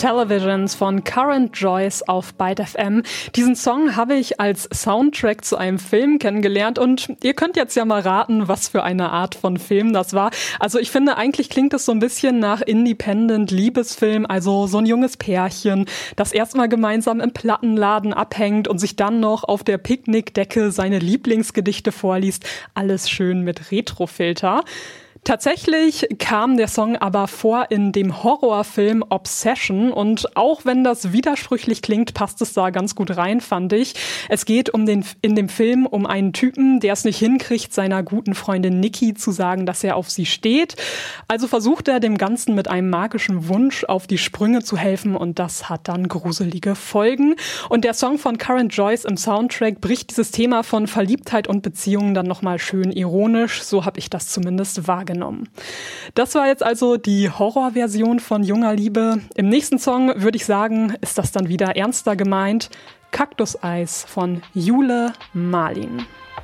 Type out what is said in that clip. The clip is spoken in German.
Televisions von Current Joyce auf Byte FM. Diesen Song habe ich als Soundtrack zu einem Film kennengelernt und ihr könnt jetzt ja mal raten, was für eine Art von Film das war. Also ich finde, eigentlich klingt es so ein bisschen nach Independent-Liebesfilm, also so ein junges Pärchen, das erstmal gemeinsam im Plattenladen abhängt und sich dann noch auf der Picknickdecke seine Lieblingsgedichte vorliest. Alles schön mit Retrofilter. Tatsächlich kam der Song aber vor in dem Horrorfilm Obsession und auch wenn das widersprüchlich klingt, passt es da ganz gut rein, fand ich. Es geht in dem Film um einen Typen, der es nicht hinkriegt, seiner guten Freundin Nikki zu sagen, dass er auf sie steht. Also versucht er dem Ganzen mit einem magischen Wunsch auf die Sprünge zu helfen und das hat dann gruselige Folgen. Und der Song von Current Joyce im Soundtrack bricht dieses Thema von Verliebtheit und Beziehungen dann nochmal schön ironisch, so habe ich das zumindest wahrgenommen. Das war jetzt also die Horrorversion von Junger Liebe. Im nächsten Song würde ich sagen, ist das dann wieder ernster gemeint. Kaktuseis von Jule Marlin.